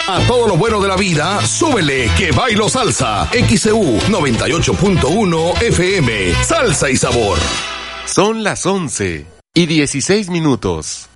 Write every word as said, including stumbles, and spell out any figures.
A todo lo bueno de la vida, súbele que bailo salsa. X C U noventa y ocho punto uno F M. Salsa y sabor. Son las once y dieciséis minutos.